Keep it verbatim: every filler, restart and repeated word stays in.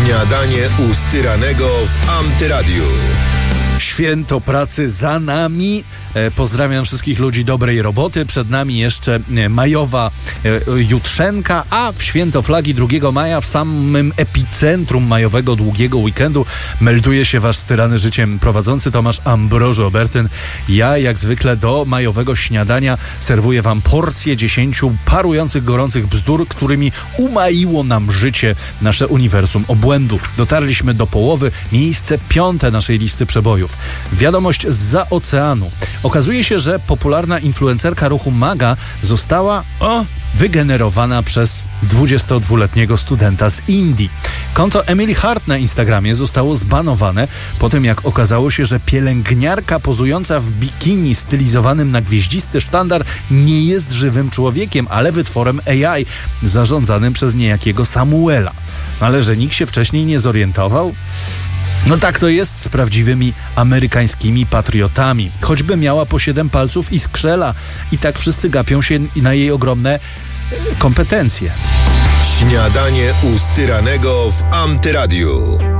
Śniadanie u Styranego w Antyradiu. Święto pracy za nami. E, pozdrawiam wszystkich ludzi dobrej roboty. Przed nami jeszcze e, majowa e, jutrzenka, a w święto flagi drugiego maja w samym epicentrum majowego długiego weekendu melduje się wasz styrany życiem prowadzący Tomasz Ambroży Obertyn. Ja jak zwykle do majowego śniadania serwuję wam porcję dziesięciu parujących, gorących bzdur, którymi umaiło nam życie nasze uniwersum obłędu. Dotarliśmy do połowy, miejsce piąte naszej listy przebojów. Wiadomość zza oceanu. Okazuje się, że popularna influencerka ruchu MAGA została o, wygenerowana przez dwudziestodwuletniego studenta z Indii. Konto Emily Hart na Instagramie zostało zbanowane po tym, jak okazało się, że pielęgniarka pozująca w bikini stylizowanym na gwieździsty sztandar nie jest żywym człowiekiem, ale wytworem A I zarządzanym przez niejakiego Samuela. Ale że nikt się wcześniej nie zorientował? No tak to jest z prawdziwymi amerykańskimi patriotami. Choćby miała po siedem palców i skrzela. I tak wszyscy gapią się na jej ogromne kompetencje. Śniadanie u Styranego w Antyradiu.